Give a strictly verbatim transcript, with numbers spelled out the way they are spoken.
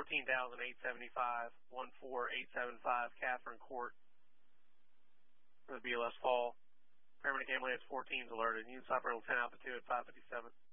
fourteen thousand eight seventy-five, one four eight seven five Catherine Court for the B L S fall. Paramedic ambulance fourteen is alerted. Units operator ten Alpha two at five fifty-seven.